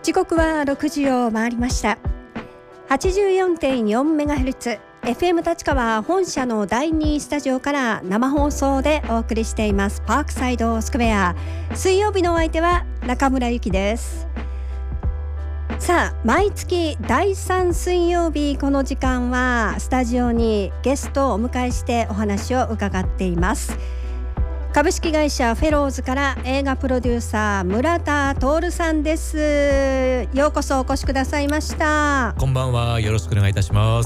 時刻は6時を回りました。 84.4MHz FM 立川本社の第2スタジオから生放送でお送りしていますパークサイドスクエア。水曜日のお相手は中村ゆきです。さあ、毎月第3水曜日この時間はスタジオにゲストをお迎えしてお話を伺っています。株式会社フェローズから映画プロデューサー村田徹さんです。ようこそお越しくださいました。 こんばんは、よろしくお願いいたします。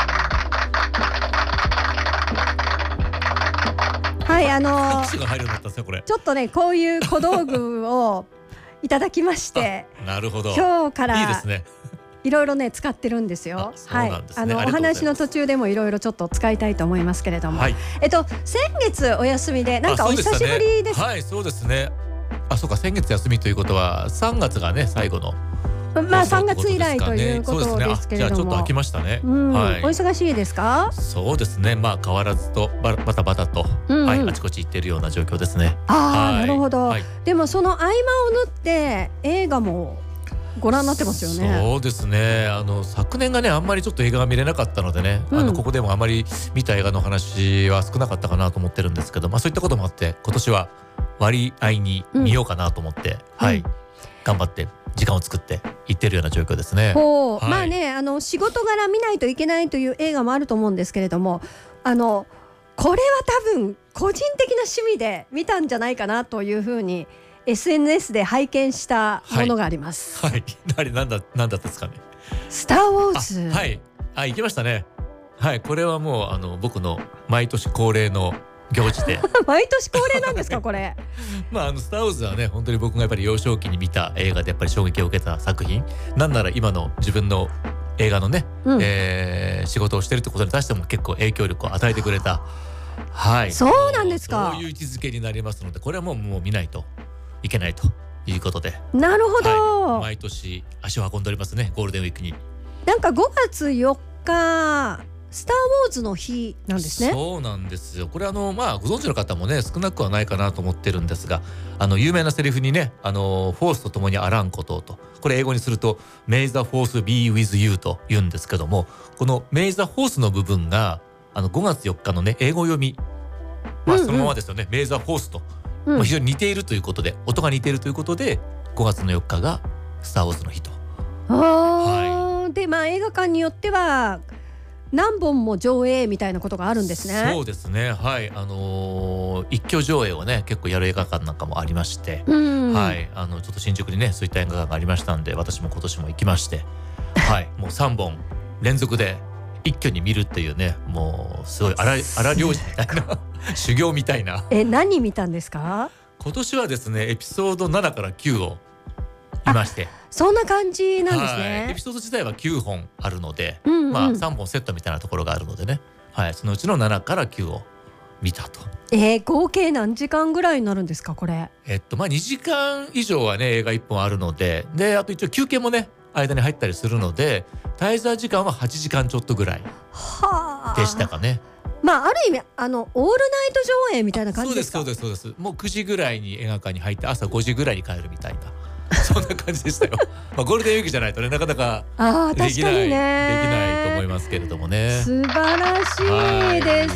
はい、 拍手が入るようになったんですよこれ。 ちょっとね、こういう小道具をいただきましてなるほど、 今日からいいですね。 いろいろね使ってるんですよ。 そうなんですね。 お話の途中でもいろいろちょっと使いたいと思いますけれども、 はい、 先月お休みでなんかお久しぶりです。 はい、そうですね。そうか、先月休みということは3月がね最後の、 まあ3月以来ということですけれども、 じゃあちょっと空きましたね。 はい、お忙しいですか？ そうですね、まあ変わらずとバタバタと、はい、あちこち行っているような状況ですね。 なるほど、でもその合間を縫って映画もご覧になってますよね。 そうですね、昨年がねあんまりちょっと映画が見れなかったのでね、ここでもあまり見た映画の話は少なかったかなと思ってるんですけど、そういったこともあって今年は割合に見ようかなと思って、頑張って時間を作って行ってるような状況ですね。 まあね、仕事柄見ないといけないという映画もあると思うんですけれども、これは多分個人的な趣味で見たんじゃないかなというふうにSNS で拝見したものがあります。 なんだったですかね。 スター・ウォーズ。 行きましたね。これはもう僕の毎年恒例の行事で毎年恒例なんですかこれ。 スター・ウォーズはね本当に僕がやっぱり幼少期に見た映画でやっぱり衝撃を受けた作品。なんなら今の自分の映画のね、仕事をしてるってことに対しても結構影響力を与えてくれた、 そうなんですか。 そういう位置づけになりますので、これはもう見ないといけないということで。 なるほど、 毎年足を運んでおりますね、ゴールデンウィークに。 なんか5月4日スター・ウォーズの日なんですね。 そうなんですよ。これご存知の方もね少なくはないかなと思ってるんですが、有名なセリフにね、フォースと共にあらんことをと、これ英語にすると May the Force be with you と言うんですけども、この May the Force の部分が5月4日のね英語読み、そのままですよね。May the Force と、非常に似ているということで、音が似ているということで5月の4日がスター・ウォーズの日と。で映画館によっては何本も上映みたいなことがあるんですね。 そうですね、一挙上映をね結構やる映画館なんかもありまして、ちょっと新宿にねそういった映画館がありましたんで、私も今年も行きまして、もう3本連続で一挙に見るっていうね、もうすごい荒漁師みたいな修行みたいな。 何見たんですか？ 今年はですねエピソード7から9を見まして。 そんな感じなんですね。 エピソード自体は9本あるので、3本セットみたいなところがあるのでね、そのうちの7から9を見たと。 合計何時間ぐらいになるんですかこれ。 2時間以上はね映画1本あるので、あと一応休憩もね間に入ったりするので、滞在時間は8時間ちょっとぐらいでしたかね。 ある意味オールナイト上映みたいな感じですか？ そうです。もう9時ぐらいに映画館に入って朝5時ぐらいに帰るみたいなそんな感じでしたよ。ゴールデンウィークじゃないとねなかなかできないと思いますけれどもね。 素晴らしいです、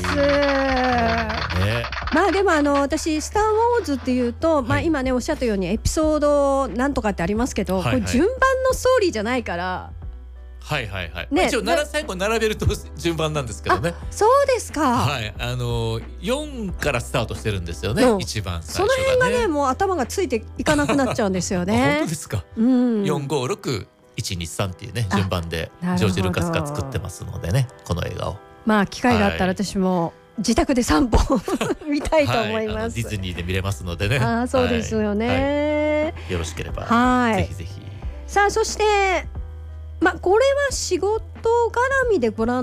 でも私スター・ウォーズっていうと、今ねおっしゃったようにエピソードなんとかってありますけど、これ順番のストーリーじゃないから、 一応最後並べると順番なんですけどね。 そうですか。 4からスタートしてるんですよね、一番最初がね。 その辺がねもう頭がついていかなくなっちゃうんですよね。 本当ですか。456-123っていうね順番でジョージ・ルーカスが作ってますのでね、この映画を。機会があったら私も自宅で3本見たいと思います。 ディズニーで見れますのでね。 そうですよね、 よろしければぜひぜひ。 さあ、そしてこれは仕事絡みでご覧